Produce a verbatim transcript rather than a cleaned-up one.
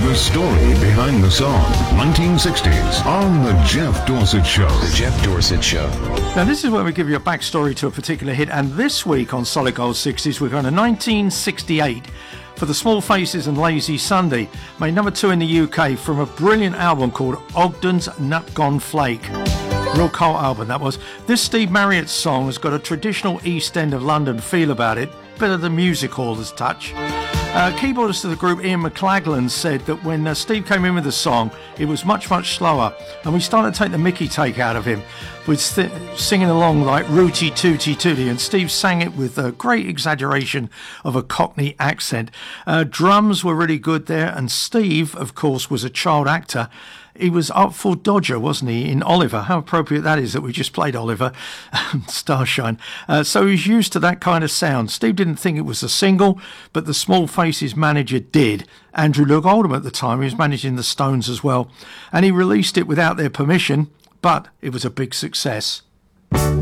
The story behind the song, nineteen sixties, on The Jeff Dorsett Show. The Jeff Dorsett Show. Now, this is where we give you a backstory to a particular hit, and this week on Solid Gold sixties, we're going to nineteen sixty-eight for the Small Faces and Lazy Sunday, made number two in the U K from a brilliant album called Ogden's Nut Gone Flake. Real cult album, that was. This Steve Marriott song has got a traditional East End of London feel about it, bit of the music hall's touch. Uh, keyboardist of the group Ian McLaglen said that when uh, Steve came in with the song, it was much, much slower, and we started to take the Mickey take out of him with th- singing along like Rooty Tooty Tooty, and Steve sang it with a great exaggeration of a Cockney accent. Uh, drums were really good there, and Steve, of course, was a child actor. He was Artful Dodger, wasn't he, in Oliver? How appropriate that is that we just played Oliver, Starshine. Uh, so he was used to that kind of sound. Steve didn't think it was a single, but the Small Faces manager did. Andrew Loog Oldham at the time, he was managing the Stones as well. And he released it without their permission, but it was a big success.